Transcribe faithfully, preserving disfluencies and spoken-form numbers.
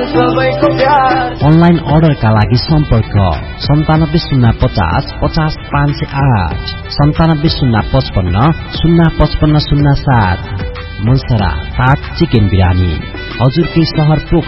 Online अर्डरका लागि सम्पर्क सन्तानब्बे शून्य पचास पचास पाँच सय आठ सन्तानब्बे शून्य पचपन्न शून्य पचपन्न शून्य सात। मनसरा सात चिकन बिरानी हजुरकै सहर पोखरा।